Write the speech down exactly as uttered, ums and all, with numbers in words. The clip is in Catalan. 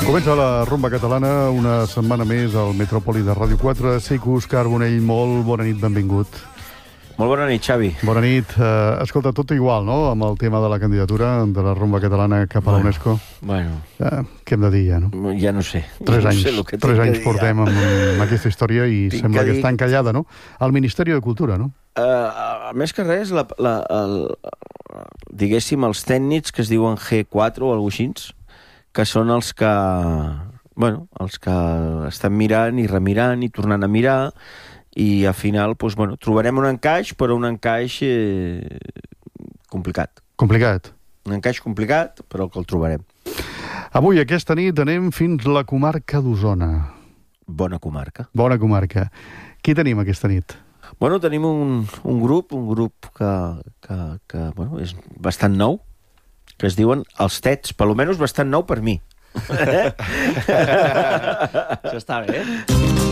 Comença la rumba catalana, una setmana més al Metròpoli de Ràdio quatre. Seiku Carbonell, molt bona nit, benvingut. Molt bona nit, Xavi. Bona nit. Uh, escolta, tot igual, no?, amb el tema de la candidatura de la rumba catalana cap a la UNESCO. Bueno. Uh, què hem de dir, ja, no? Ja no sé. Tres no anys, sé que tres anys dir, portem amb, amb aquesta història i tinc sembla que, que dir... està encallada, no? Al Ministeri de Cultura, no? Uh, més que res, la, la, el, diguéssim, els tècnics que es diuen G quatre o alguna cosa així, que són els que, bueno, els que estan mirant i remirant i tornant a mirar, i al final doncs, bueno, trobarem un encaix, però un encaix eh, complicat. Complicat. Un encaix complicat, però que el trobarem. Avui, aquesta nit, anem fins la comarca d'Osona. Bona comarca. Bona comarca. Qui tenim aquesta nit? Bueno, tenim un, un grup, un grup que, que, que bueno, és bastant nou, que es diuen Els Tets, per almenys bastant nou per mi. Això està bé.